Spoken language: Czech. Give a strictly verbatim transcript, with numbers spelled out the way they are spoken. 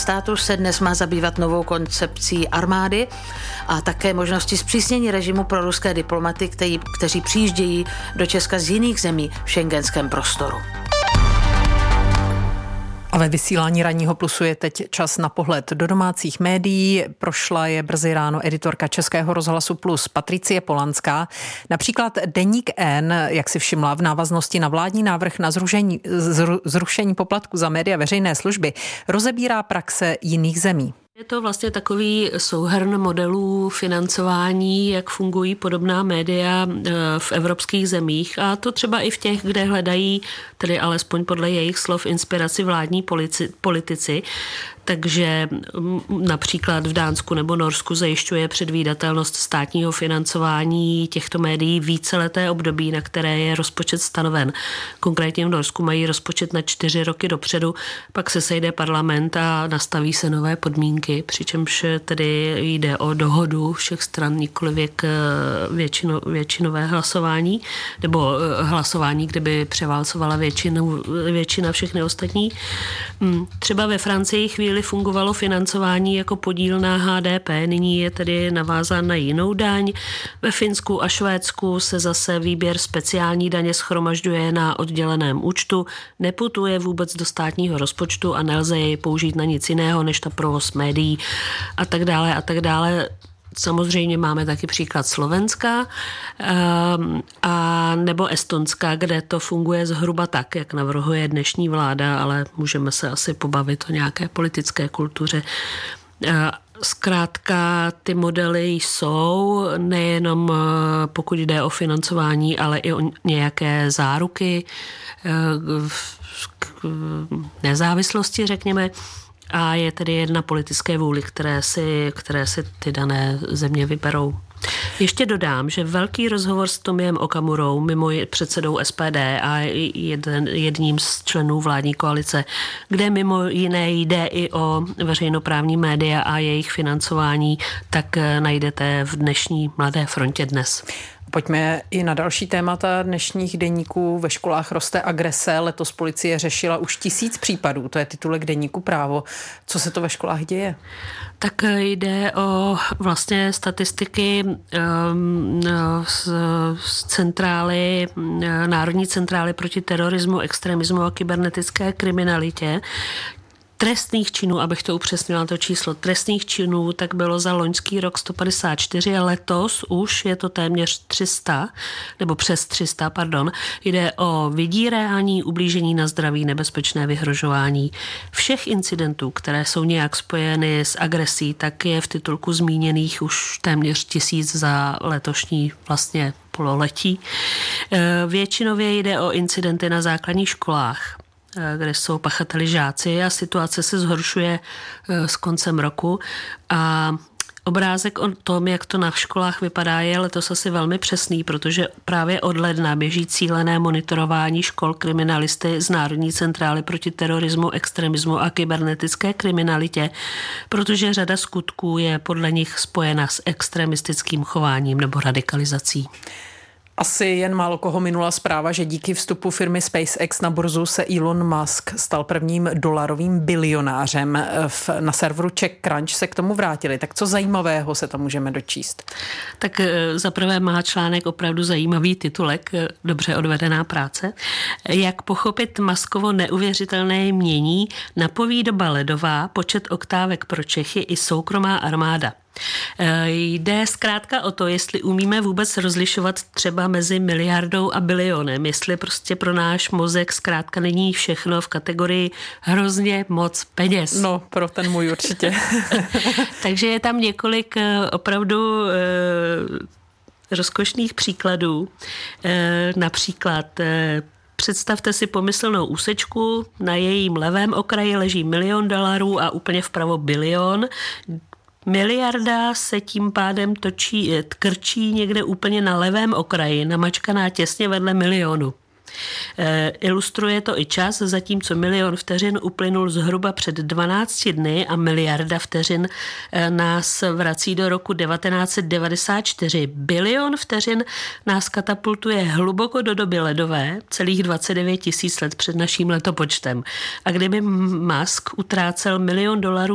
státu se dnes má zabývat novou koncepcí armády a také možnosti zpřísnění režimu pro ruské diplomaty, kteří, kteří přijíždějí do Česka z jiných zemí v schengenském prostoru. A ve vysílání Ranního plusu je teď čas na pohled do domácích médií. Prošla je brzy ráno editorka Českého rozhlasu Plus Patricie Polanská. Například Deník N, jak si všimla v návaznosti na vládní návrh na zrušení, zrušení poplatku za média veřejné služby, rozebírá praxe jiných zemí. Je to vlastně takový souhrn modelů financování, jak fungují podobná média v evropských zemích, a to třeba i v těch, kde hledají, tedy alespoň podle jejich slov, inspiraci vládní politici. Takže například v Dánsku nebo Norsku zajišťuje předvídatelnost státního financování těchto médií víceleté období, na které je rozpočet stanoven. Konkrétně v Norsku mají rozpočet na čtyři roky dopředu, pak se sejde parlament a nastaví se nové podmínky, přičemž tedy jde o dohodu všech stran, nikolivěk většino, většinové hlasování, nebo hlasování, kde by převálcovala většinu, většina všechny ostatní. Třeba ve Francii chvíli fungovalo financování jako podíl na H D P, nyní je tedy navázán na jinou daň. Ve Finsku a Švédsku se zase výběr speciální daně shromažďuje na odděleném účtu, neputuje vůbec do státního rozpočtu a nelze jej použít na nic jiného než na provoz médií a tak dále a tak dále. Samozřejmě máme taky příklad Slovenska a nebo Estonska, kde to funguje zhruba tak, jak navrhuje dnešní vláda, ale můžeme se asi pobavit o nějaké politické kultuře. Zkrátka ty modely jsou nejenom pokud jde o financování, ale i o nějaké záruky nezávislosti, řekněme. A je tedy jedna politické vůli, které si, které si ty dané země vyberou. Ještě dodám, že velký rozhovor s Tomiem Okamurou, mimo předsedou S P D a jeden, jedním z členů vládní koalice, kde mimo jiné jde i o veřejnoprávní média a jejich financování, tak najdete v dnešní Mladé frontě dnes. Pojďme i na další témata dnešních deníků. Ve školách roste agrese. Letos policie řešila už tisíc případů. To je titulek deníku Právo. Co se to ve školách děje? Tak jde o vlastně statistiky um, z, z centrály, Národní centrály proti terorismu, extremismu a kybernetické kriminalitě. Trestných činů, abych to upřesnila, to číslo trestných činů, tak bylo za loňský rok sto padesát čtyři a letos už je to téměř tři sta, nebo přes tři sta, pardon. Jde o vydírání, ublížení na zdraví, nebezpečné vyhrožování. Všech incidentů, které jsou nějak spojeny s agresí, tak je v titulku zmíněných už téměř tisíc za letošní vlastně pololetí. Většinově jde o incidenty na základních školách, kde jsou pachateli žáci, a situace se zhoršuje s koncem roku. A obrázek o tom, jak to na školách vypadá, je letos asi velmi přesný, protože právě od ledna běží cílené monitorování škol kriminalisty z Národní centrály proti terorismu, extremismu a kybernetické kriminalitě, protože řada skutků je podle nich spojena s extremistickým chováním nebo radikalizací. Asi jen málo koho minula zpráva, že díky vstupu firmy SpaceX na burzu se Elon Musk stal prvním dolarovým bilionářem. V, na serveru CzechCrunch se k tomu vrátili. Tak co zajímavého se tam můžeme dočíst? Tak zaprvé má článek opravdu zajímavý titulek, dobře odvedená práce. Jak pochopit Muskovo neuvěřitelné jmění, napoví doba ledová, počet oktávek pro Čechy i soukromá armáda. Jde zkrátka o to, jestli umíme vůbec rozlišovat třeba mezi miliardou a bilionem, jestli prostě pro náš mozek zkrátka není všechno v kategorii hrozně moc peněz. No, pro ten můj určitě. Takže je tam několik opravdu eh, rozkošných příkladů. Eh, například eh, představte si pomyslnou úsečku, na jejím levém okraji leží milion dolarů a úplně vpravo bilion. Miliarda se tím pádem točí, krčí někde úplně na levém okraji, namačkaná těsně vedle milionu. E, ilustruje to i čas, zatímco milion vteřin uplynul zhruba před dvanácti dny a miliarda vteřin e, nás vrací do roku devatenáct set devadesát čtyři. Bilion vteřin nás katapultuje hluboko do doby ledové, celých dvacet devět tisíc let před naším letopočtem. A kdyby Musk utrácel milion dolarů